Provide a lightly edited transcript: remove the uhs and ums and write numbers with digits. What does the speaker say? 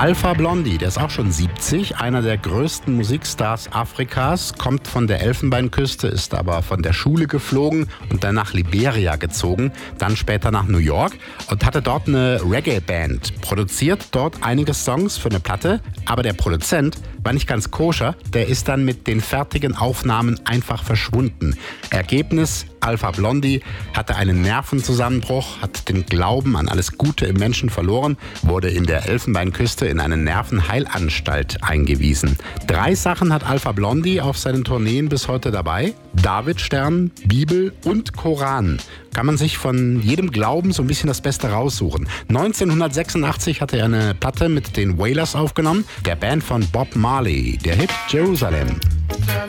Alpha Blondy, der ist auch schon 70, einer der größten Musikstars Afrikas, kommt von der Elfenbeinküste, ist aber von der Schule geflogen und dann nach Liberia gezogen, dann später nach New York und hatte dort eine Reggae-Band, produziert dort einige Songs für eine Platte, aber der Produzent war nicht ganz koscher, der ist dann mit den fertigen Aufnahmen einfach verschwunden. Ergebnis: Alpha Blondy hatte einen Nervenzusammenbruch, hat den Glauben an alles Gute im Menschen verloren, wurde in der Elfenbeinküste in eine Nervenheilanstalt eingewiesen. 3 Sachen hat Alpha Blondy auf seinen Tourneen bis heute dabei: Davidstern, Bibel und Koran. Kann man sich von jedem Glauben so ein bisschen das Beste raussuchen. 1986 hatte er eine Platte mit den Wailers aufgenommen, der Band von Bob Marley, der Hit Jerusalem.